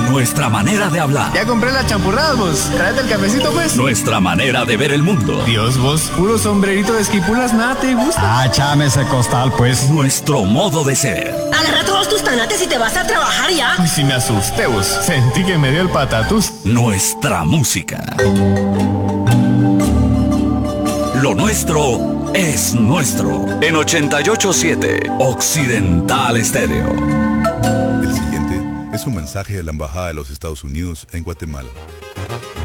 Nuestra manera de hablar. Ya compré las champurradas, vos. Tráete el cafecito, pues. Nuestra manera de ver el mundo. Dios, vos, puro sombrerito de esquipulas, nada te gusta. Chame ese costal, pues. Nuestro modo de ser. Agarra todos tus tanates y te vas a trabajar ya. Ay, si me asusté, vos. Sentí que me dio el patatús. Nuestra música. Lo nuestro es nuestro. En 88.7 Occidental Estéreo. El siguiente es un mensaje de la Embajada de los Estados Unidos en Guatemala.